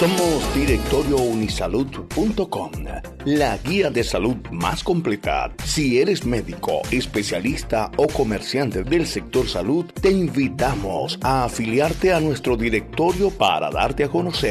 Somos directoriounisalud.com, la guía de salud más completa. Si eres médico, especialista o comerciante del sector salud, te invitamos a afiliarte a nuestro directorio para darte a conocer